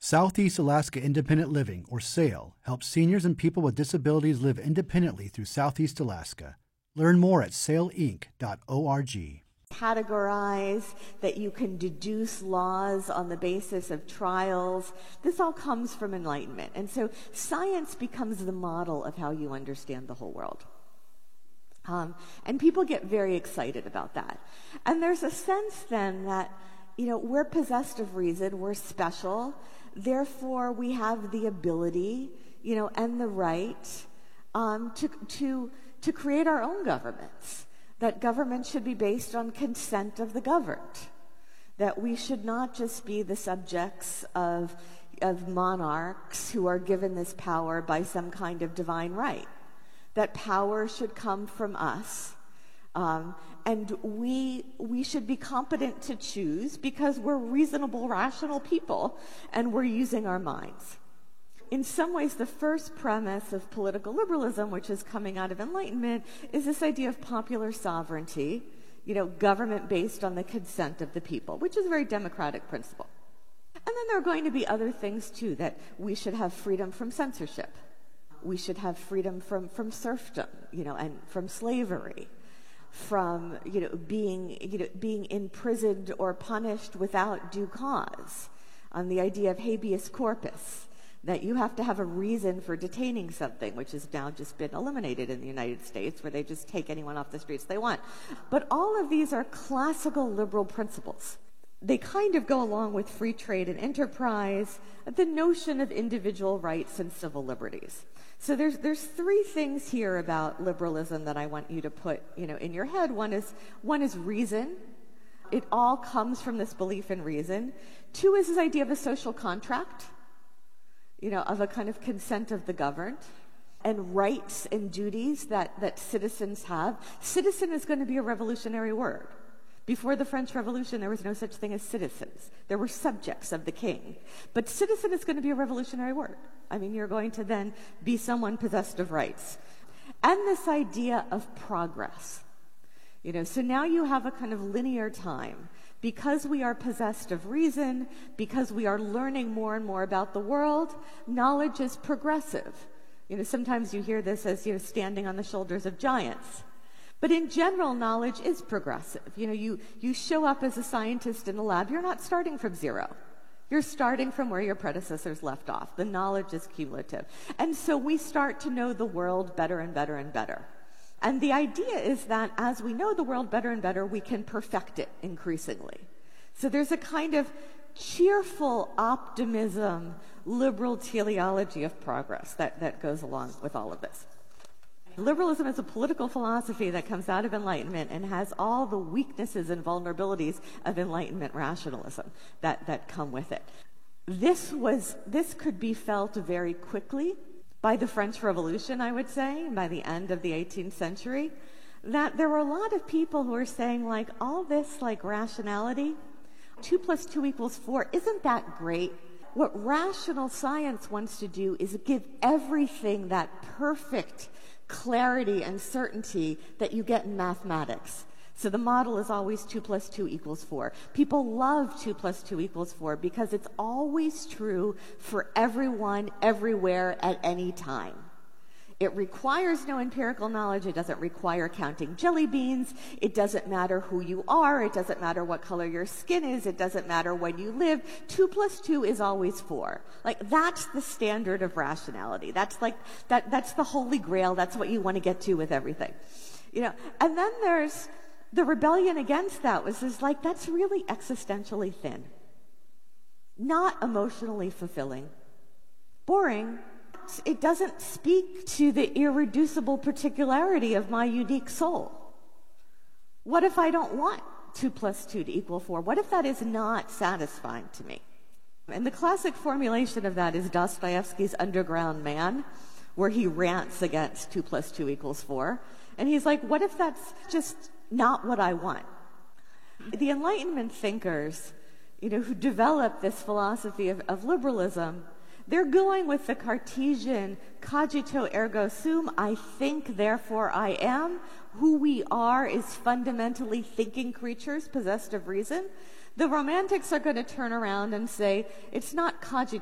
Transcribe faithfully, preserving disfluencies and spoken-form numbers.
Southeast Alaska Independent Living, or SAIL, helps seniors and people with disabilities live independently through Southeast Alaska. Learn more at sail inc dot org. Categorize, that you can deduce laws on the basis of trials. This all comes from enlightenment. And so science becomes the model of how you understand the whole world. Um, and people get very excited about that. And there's a sense then that, you know, we're possessed of reason, we're special, therefore we have the ability, you know, and the right um, to, to, to create our own governments. That government should be based on consent of the governed. That we should not just be the subjects of, of monarchs who are given this power by some kind of divine right. That power should come from us. Um, and we, we should be competent to choose because we're reasonable, rational people, and we're using our minds. In some ways, the first premise of political liberalism, which is coming out of Enlightenment, is this idea of popular sovereignty, you know, government based on the consent of the people, which is a very democratic principle. And then there are going to be other things, too, that we should have freedom from censorship. We should have freedom from, from serfdom, you know, and from slavery, from, you know, being, you know, being imprisoned or punished without due cause, on the idea of habeas corpus, that you have to have a reason for detaining something, which has now just been eliminated in the United States, where they just take anyone off the streets they want. But all of these are classical liberal principles. They kind of go along with free trade and enterprise, the notion of individual rights and civil liberties. So there's there's three things here about liberalism that I want you to put, you know, in your head. One is one is reason. It all comes from this belief in reason. Two is this idea of a social contract, you know, of a kind of consent of the governed, and rights and duties that, that citizens have. Citizen is going to be a revolutionary word. Before the French Revolution, there was no such thing as citizens. There were subjects of the king. But citizen is going to be a revolutionary word. I mean, you're going to then be someone possessed of rights. And this idea of progress. You know, so now you have a kind of linear time. Because we are possessed of reason, because we are learning more and more about the world, knowledge is progressive. You know, sometimes you hear this as, you know, standing on the shoulders of giants. But in general, knowledge is progressive. You know, you, you show up as a scientist in the lab, you're not starting from zero. You're starting from where your predecessors left off. The knowledge is cumulative. And so we start to know the world better and better and better. And the idea is that as we know the world better and better, we can perfect it increasingly. So there's a kind of cheerful optimism, liberal teleology of progress that, that goes along with all of this. Liberalism is a political philosophy that comes out of Enlightenment and has all the weaknesses and vulnerabilities of Enlightenment rationalism that, that come with it. This was, this could be felt very quickly by the French Revolution, I would say, by the end of the eighteenth century, that there were a lot of people who were saying, like, all this, like, rationality, two plus two equals four, isn't that great? What rational science wants to do is give everything that perfect clarity and certainty that you get in mathematics. So the model is always two plus two equals four. People love two plus two equals four because it's always true for everyone, everywhere, at any time. It requires no empirical knowledge. It doesn't require counting jelly beans. It doesn't matter who you are. It doesn't matter what color your skin is. It doesn't matter when you live. Two plus two is always four. Like, that's the standard of rationality. That's like, that, that's the holy grail. That's what you want to get to with everything. You know, and then there's the rebellion against that was is like, that's really existentially thin. Not emotionally fulfilling. Boring. It doesn't speak to the irreducible particularity of my unique soul. What if I don't want two plus two to equal four? What if that is not satisfying to me? And the classic formulation of that is Dostoevsky's Underground Man, where he rants against two plus two equals four. And he's like, what if that's just not what I want? The Enlightenment thinkers, you know, who developed this philosophy of, of liberalism, they're going with the Cartesian cogito ergo sum, I think, therefore I am. Who we are is fundamentally thinking creatures possessed of reason. The Romantics are going to turn around and say, it's not cogito